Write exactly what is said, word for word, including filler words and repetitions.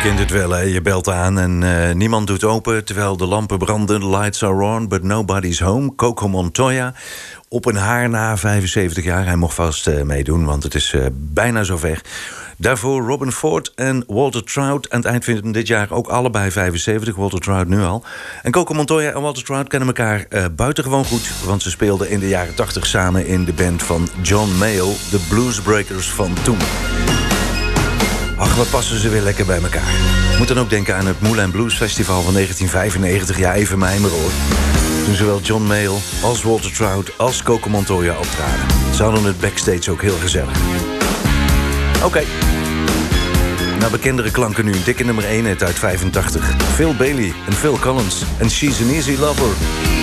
kent het wel, hè? Je belt aan en uh, niemand doet open terwijl de lampen branden. The lights are on, but nobody's home. Coco Montoya, op een haar na, vijfenzeventig jaar. Hij mocht vast uh, meedoen, want het is uh, bijna zover. Daarvoor Robin Ford en Walter Trout. Aan het eind van dit jaar ook allebei vijfenzeventig. Walter Trout nu al. En Coco Montoya en Walter Trout kennen elkaar uh, buitengewoon goed. Want ze speelden in de jaren tachtig samen in de band van John Mayall. De Bluesbreakers van toen. Ach, wat passen ze weer lekker bij elkaar. Moet dan ook denken aan het Moulin Blues Festival van negentien vijfennegentig. Ja, even mijmeren hoor. Toen zowel John Mayall als Walter Trout als Coco Montoya optraden. Ze hadden het backstage ook heel gezellig. Oké. Okay. Nou, bekendere klanken nu. Een dikke nummer één hit uit vijfentachtig. Phil Bailey en Phil Collins. En She's an Easy Lover.